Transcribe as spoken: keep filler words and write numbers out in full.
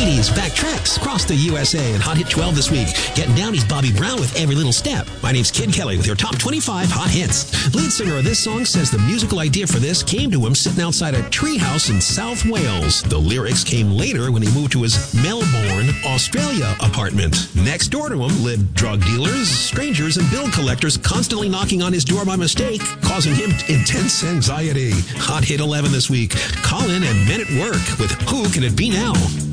eighties backtracks across the U S A and Hot Hit twelve this week. Getting down, he's Bobby Brown with Every Little Step. My name's Kid Kelly with your top twenty-five hot hits. Lead singer of this song says the musical idea for this came to him sitting outside a treehouse in South Wales. The lyrics came later when he moved to his Melbourne, Australia apartment. Next door to him lived drug dealers, strangers, and bill collectors constantly knocking on his door by mistake, causing him intense anxiety. Hot Hit eleven this week. Colin and Men at Work with Who Can It Be Now?